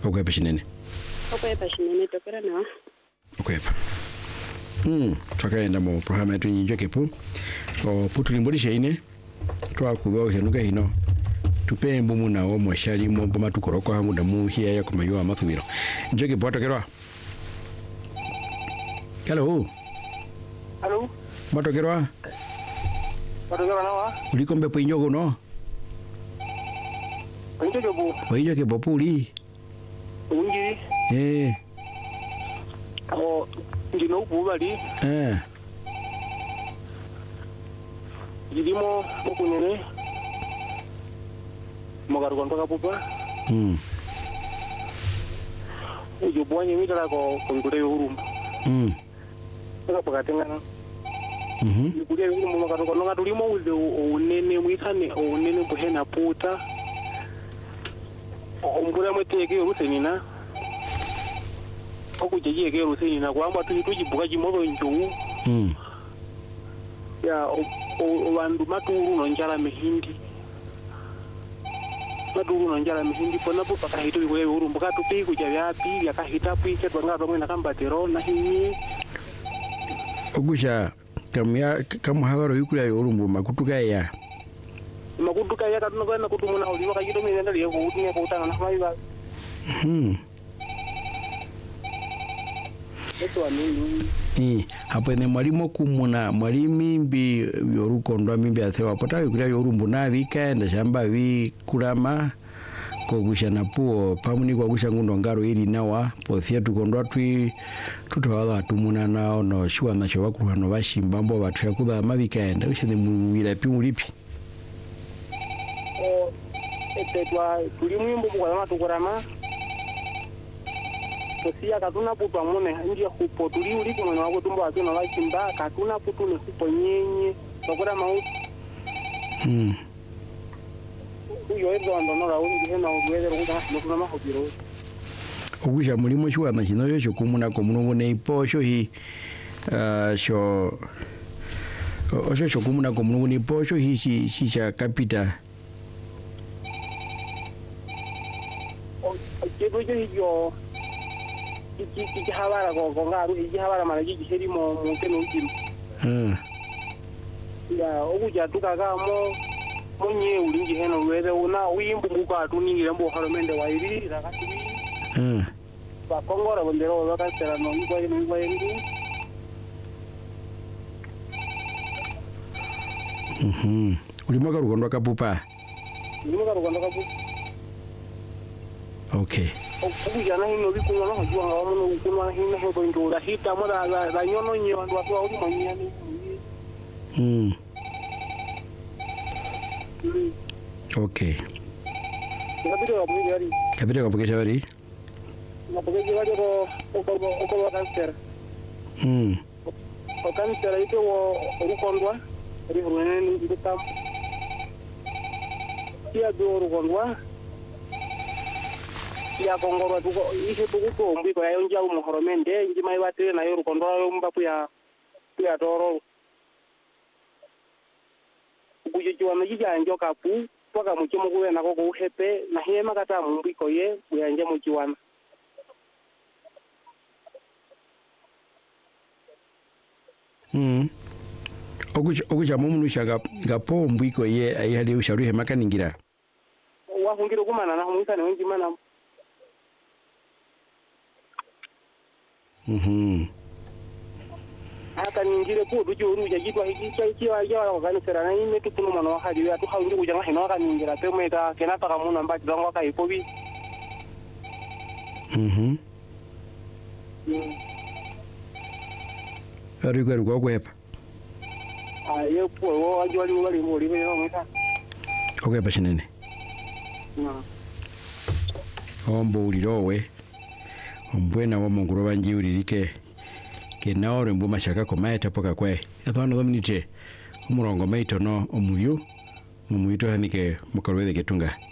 okwepa shinene tokera na okwepa twakaenda mu programa yetu nyinjo kepu o putulimbolisha ine twakuwa henuka hino tupembo muna wo mwashali mo boma tukoroko hangu da mu hiya ya kumayo amathubiro njoke bwato kerwa hello bwato kerwa nawa ulikombe po inyogo no Oinjoke bopuli ungi ndino bubali jirimo okunene mogaruka mpaka pupa ujo bwanye mitara ko kule urumbu pakatengana kule urumbu mogaruka no tulimo uze unene mwithane unene buhena puta ombura mweteke urusenina okujeje ke urusenina kwamba tujibuka jimodo nju ya obandu maturu no njala mehindi pona po pakahito bikwe urumbuka tupi kuja byapi yakahita pwike twanga bamwe nakambatero na hinyi ogusha kamuhabaro yukula urumbu makutuka ya katunogana kutumuna uliwa kajito menda liye kuutumia kuutana na maiba eto amini hapo ne mwalimu kumuna mwalimimbi yorukondwa mimbi athewa pota yukula yorumbu na vikaenda shamba vikulama kogusha napuo pamuni kwa gusha ngundo ngaro ili nawa pothia tukondwa tutawala tumuna nao no shuwa na shawa kuhano bashimbambo batu yakuba mavikaenda ushene muwira pimulipi etetwa tulimwimbo kwa matukorama tosia katuna putu amone nje hupo tuliuli kwa mwana wako tumbo atuna wachimba katuna putu ne hupo nyenye tokora mauti uyo ezo andonora ungi hena uweze rukuta nokuna mahobiro ogusha mulimo shuwa na hino yosho kumuna komunongo ne iposho hi sho osho kumuna komunongo ne iposho hi shisha kapita kedojo hiyo iki habara ko ngaru iki habara mara iki herimo muteno ukim ya obuja tukagamo monye ulingi heno weze una uyimbuka atuningire mbo haromende wairi rakati ba kongora bondero bakasera no ngwa yendu ulimoga rukondo kapupa okay okuja na hino bikuwa no hajua ngawo no kunwa hino hebo ndura hita moda la nyono nyo ndo atwa uri manyani okay kapito kapokesha bari napokesha bari ko cancer o cancer ito wo rukondwa rihurene ndita ya do rukondwa ya kongorwa tuko ise tuko mbiko ya yonja umuhoromende njima iwatire na yoru kondwa mbapu ya toro kujijiwa mjija njoka pu paka muchimo kuwe na koko uhepe na hema kata mbiko ye uyanje muchiwana okuja mumunusha gapo mbiko ye ayali ushauri hema kaningira wahungiro kumana na humwisane wengi mana hata ningire ko dujo uruja jitwa hiki kiwa ya organisera na ime tukuno mwana wakadi ya tuhaungi kuja ngahino akaningira temeka kenapa kamuna mbati zangu akaipobi ari kwa kwepa yepo wo ajwali wali muri bero mwita okwepa shinene ombo ulirowe ombwena wa monguro banji ulirike kenaore mbu mashaka ko maeta poka kwe athano dominite umurongo maito no omuyu mumuito hanike mukarwede ketunga